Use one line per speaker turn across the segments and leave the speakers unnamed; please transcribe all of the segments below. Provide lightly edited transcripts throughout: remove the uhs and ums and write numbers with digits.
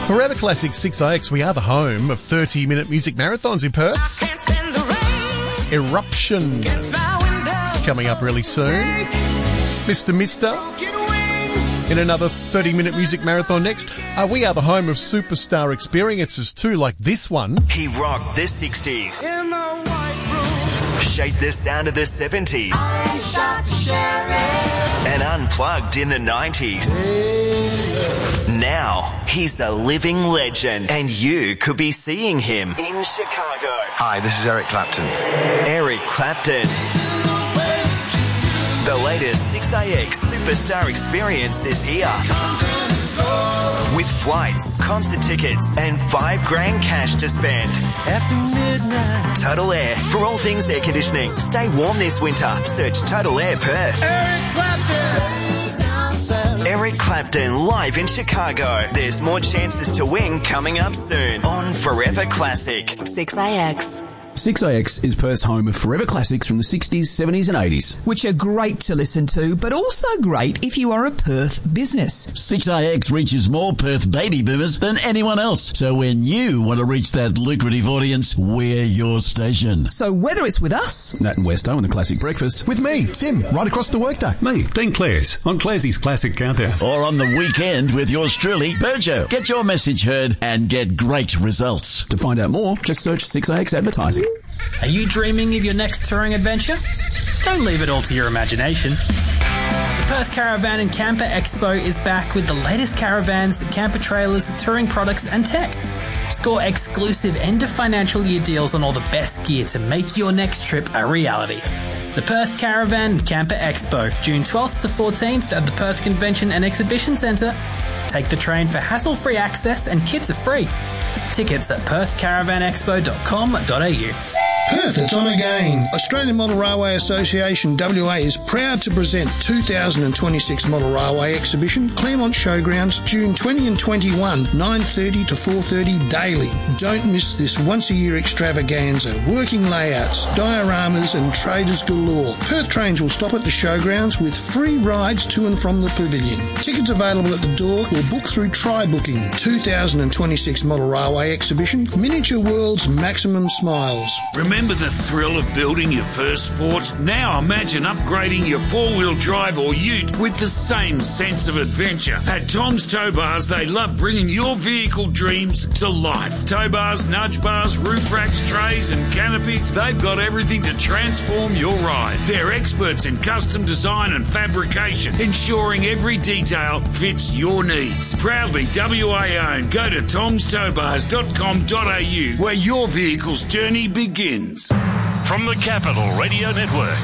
Forever Classic 6IX, we are the home of 30-minute music marathons in Perth. Eruption coming up really soon. Mr. Mister in another 30-minute music marathon next. We are the home of superstar experiences too, like this one.
He rocked the 60s. In the white room. Shaped the sound of the 70s. I shot the sheriff. And unplugged in the 90s. Now, he's a living legend, and you could be seeing him in Chicago.
Hi, this is Eric Clapton.
Eric Clapton. The latest 6IX Superstar Experience is here. With flights, concert tickets, and $5,000 cash to spend. After midnight. Total Air, for all things air conditioning. Stay warm this winter. Search Total Air Perth.
Eric Clapton.
Eric Clapton live in Chicago. There's more chances to win coming up soon on Forever Classic.
6IX.
6IX is Perth's home of forever classics from the 60s, 70s and 80s.
Which are great to listen to, but also great if you are a Perth business.
6IX reaches more Perth baby boomers than anyone else. So when you want to reach that lucrative audience, we're your station.
So whether it's with us,
Nat and Westo on the Classic Breakfast.
With me, Tim, right across the workday.
Me, Dean Clares, on Clarsey's Classic Countdown.
Or on the weekend with yours truly, Burjo. Get your message heard and get great results.
To find out more, just search 6IX Advertising.
Are you dreaming of your next touring adventure? Don't leave it all to your imagination. The Perth Caravan and Camper Expo is back with the latest caravans, camper trailers, touring products and tech. Score exclusive end of financial year deals on all the best gear to make your next trip a reality. The Perth Caravan and Camper Expo, June 12th to 14th at the Perth Convention and Exhibition Centre. Take the train for hassle-free access and kids are free. Tickets at perthcaravanexpo.com.au.
Perth, it's on again. Australian Model Railway Association WA is proud to present 2026 Model Railway Exhibition, Claremont Showgrounds, June 20 and 21, 9:30 to 4:30 daily. Don't miss this once-a-year extravaganza. Working layouts, dioramas and traders galore. Perth trains will stop at the showgrounds with free rides to and from the pavilion. Tickets available at the door or book through Try-Booking. 2026 Model Railway Exhibition, Miniature World's Maximum Smiles.
Remember the thrill of building your first Fort? Now imagine upgrading your four-wheel drive or ute with the same sense of adventure. At Tom's Tow Bars, they love bringing your vehicle dreams to life. Tow bars, nudge bars, roof racks, trays and canopies, they've got everything to transform your ride. They're experts in custom design and fabrication, ensuring every detail fits your needs. Proudly WA owned. Go to tomstowbars.com.au where your vehicle's journey begins.
From the Capital Radio Network,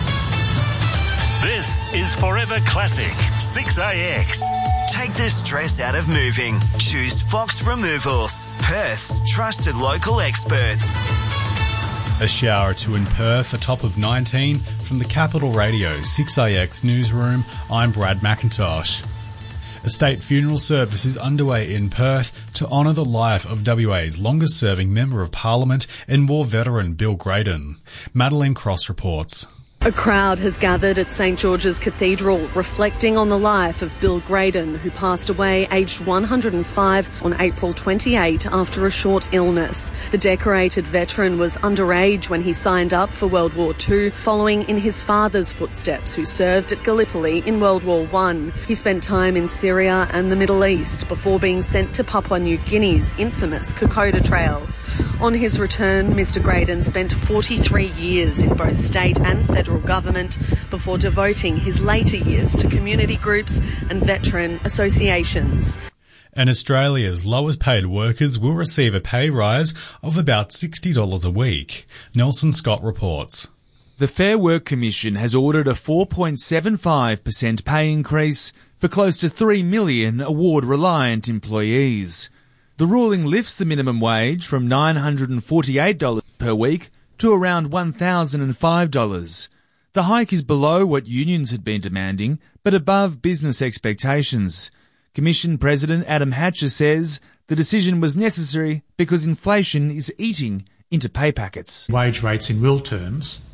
this is Forever Classic 6IX.
Take the stress out of moving. Choose Fox Removals, Perth's trusted local experts.
A shower or two in Perth, a top of 19. From the Capital Radio 6IX newsroom, I'm Brad McIntosh. A state funeral service is underway in Perth to honour the life of WA's longest-serving Member of Parliament and war veteran Bill Graydon. Madeline Cross reports.
A crowd has gathered at St George's Cathedral, reflecting on the life of Bill Graydon, who passed away aged 105 on April 28 after a short illness. The decorated veteran was underage when he signed up for World War II, following in his father's footsteps, who served at Gallipoli in World War I. He spent time in Syria and the Middle East before being sent to Papua New Guinea's infamous Kokoda Trail. On his return, Mr Graydon spent 43 years in both state and federal government before devoting his later years to community groups and veteran associations.
And Australia's lowest paid workers will receive a pay rise of about $60 a week. Nelson Scott reports.
The Fair Work Commission has ordered a 4.75% pay increase for close to 3 million award-reliant employees. The ruling lifts the minimum wage from $948 per week to around $1,005. The hike is below what unions had been demanding, but above business expectations. Commission President Adam Hatcher says the decision was necessary because inflation is eating into pay packets.
Wage rates in real terms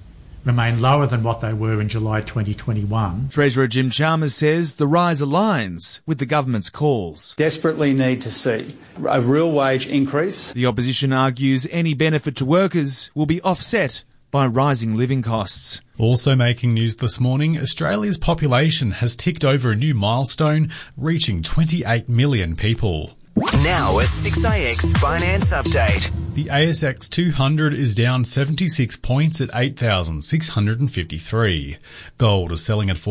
remain lower than what they were in July 2021.
Treasurer Jim Chalmers says the rise aligns with the government's calls.
Desperately need to see a real wage increase.
The opposition argues any benefit to workers will be offset by rising living costs.
Also making news this morning, Australia's population has ticked over a new milestone, reaching 28 million people.
Now a 6AX finance update.
The ASX 200 is down 76 points at 8,653. Gold is selling at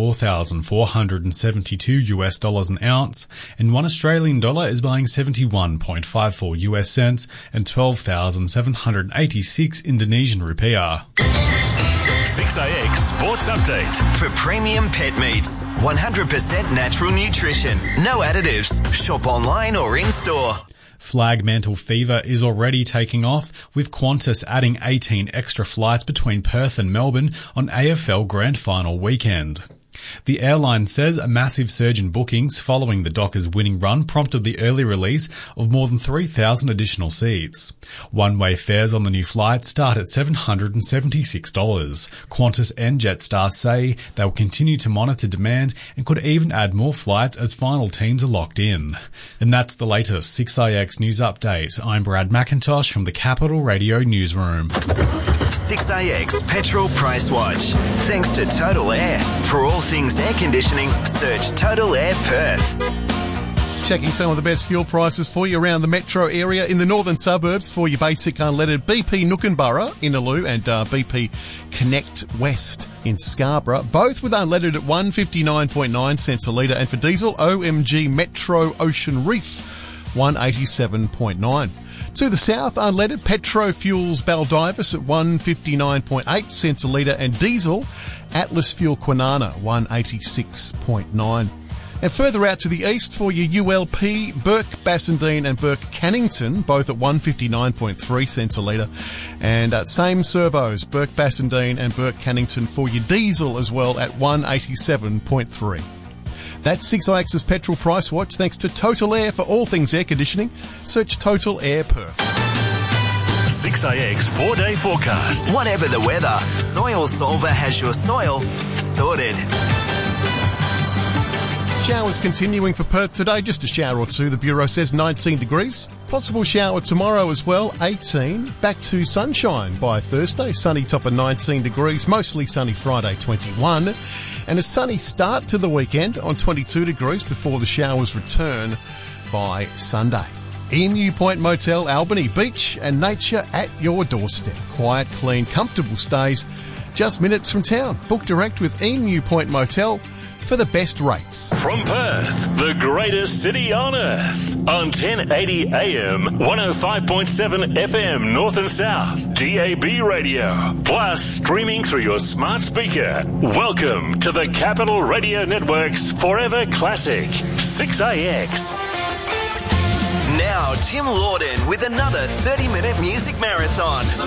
$4,472 an ounce, and $1 Australian dollar is buying 71.54 US cents and 12,786 Indonesian rupiah.
6AX Sports Update.
For premium pet meats, 100% natural nutrition, no additives. Shop online or in-store.
Flag mantle fever is already taking off, with Qantas adding 18 extra flights between Perth and Melbourne on AFL Grand Final weekend. The airline says a massive surge in bookings following the Dockers' winning run prompted the early release of more than 3,000 additional seats. One-way fares on the new flight start at $776. Qantas and Jetstar say they will continue to monitor demand and could even add more flights as final teams are locked in. And that's the latest 6AX News Update. I'm Brad McIntosh from the Capital Radio Newsroom.
6AX Petrol Price Watch. Thanks to Total Air. For all things air conditioning, search Total Air Perth.
Checking some of the best fuel prices for you around the metro area. In the northern suburbs, for your basic unleaded, BP Nookanburra in Innaloo and BP Connect West in Scarborough, both with unleaded at 159.9 cents a litre, and for diesel, OMG Metro Ocean Reef 187.9. To the south, unleaded Petro Fuels Baldivis at 159.8 cents a litre, and diesel Atlas Fuel Kwinana 186.9. And further out to the east for your ULP, Burke Bassendean and Burke Cannington, both at 159.3 cents a litre. And same servos, Burke Bassendean and Burke Cannington for your diesel as well at 187.3. That's 6AX's Petrol Price Watch, thanks to Total Air for all things air conditioning. Search Total Air Perth.
6AX 4-day forecast.
Whatever the weather, Soil Solver has your soil sorted.
Showers continuing for Perth today, just a shower or two. The Bureau says 19 degrees. Possible shower tomorrow as well, 18. Back to sunshine by Thursday. Sunny top of 19 degrees. Mostly sunny Friday, 21. And a sunny start to the weekend on 22 degrees before the showers return by Sunday. Emu Point Motel, Albany, beach and nature at your doorstep. Quiet, clean, comfortable stays just minutes from town. Book direct with Emu Point Motel for the best rates.
From Perth, the greatest city on earth. On 1080 AM, 105.7 FM North and South, DAB radio. Plus streaming through your smart speaker. Welcome to the Capital Radio Network's Forever Classic, 6AX.
Now Tim Lawden with another 30-minute music marathon.